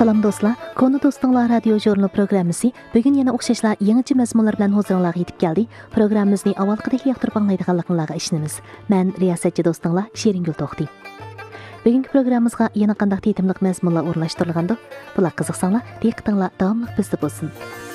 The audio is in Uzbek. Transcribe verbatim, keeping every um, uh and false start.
Salam dostlar, Konu Dostlar radio jurnal programmasi bugun yana o'xshashlar yangicha mazmunlar bilan huzuringizga yetib keldi. Programmamizni avvalgidek yoqtirib anglaydiganligingizga ishonamiz. Men riyosatchi do'stinglar Sheringul To'xti. Bugungi programmamizga yana qanday tetimliq mazmunlar o'rnashtirilgandi? Bular qiziqsanglar, diqqatinglar davomli bizda bo'lsin.